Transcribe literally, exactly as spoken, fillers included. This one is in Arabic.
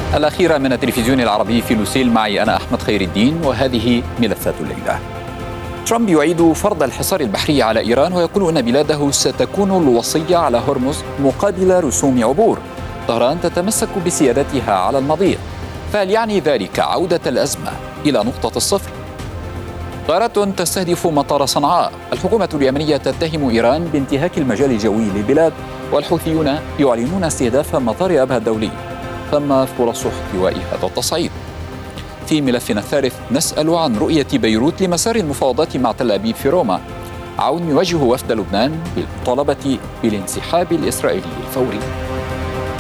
الأخيرة من التلفزيون العربي في لوسيل، معي أنا أحمد خير الدين، وهذه ملفات الليلة. ترامب يعيد فرض الحصار البحري على إيران، ويقول أن بلاده ستكون الوصية على هرمز مقابل رسوم عبور. طهران تتمسك بسيادتها على المضيق، فهل يعني ذلك عودة الأزمة إلى نقطة الصفر؟ طائرات تستهدف مطار صنعاء. الحكومة اليمنية تتهم إيران بانتهاك المجال الجوي للبلاد، والحوثيون يعلنون استهداف مطار أبها الدولي. ثم فرص احتواء هذا التصعيد. في ملفنا الثالث نسأل عن رؤية بيروت لمسار المفاوضات مع تل أبيب في روما. عون يوجه وفد لبنان بالمطالبة بالانسحاب الإسرائيلي الفوري.